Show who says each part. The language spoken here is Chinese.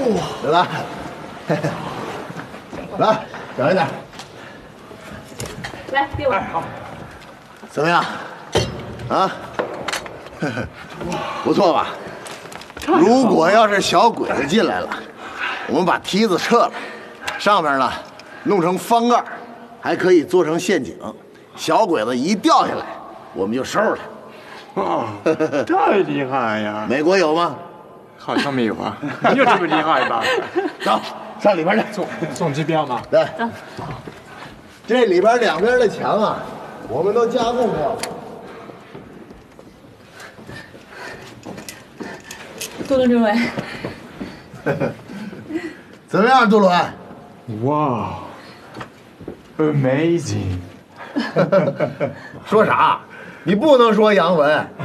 Speaker 1: 来，来，小一点。
Speaker 2: 来，给我。
Speaker 3: 好。
Speaker 1: 怎么样？啊？不错吧？如果要是小鬼子进来了，我们把梯子撤了，上面呢弄成方盖，还可以做成陷阱。小鬼子一掉下来，我们就收拾他。
Speaker 3: 哦，太厉害呀！
Speaker 1: 美国有吗？
Speaker 3: 好像没有啊，你有这么厉害吧？
Speaker 1: 走，上里边去。
Speaker 3: 送机标吗？
Speaker 1: 对。这里边两边的墙啊，我们都加固过了。
Speaker 2: 杜鲁政委，
Speaker 1: 怎么样，杜伦？
Speaker 3: 哇 ，amazing！
Speaker 1: 说啥？你不能说洋文，